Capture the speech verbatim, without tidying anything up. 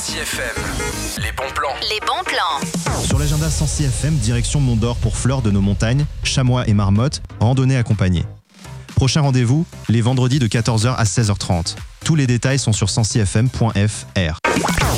Sancy F M. Les bons plans. Les bons plans. Sur l'agenda Sancy F M, direction Mont d'Or pour fleurs de nos montagnes, chamois et marmottes, randonnée accompagnée. Prochain rendez-vous, les vendredis de quatorze heures à seize heures trente. Tous les détails sont sur sancy f m point f r.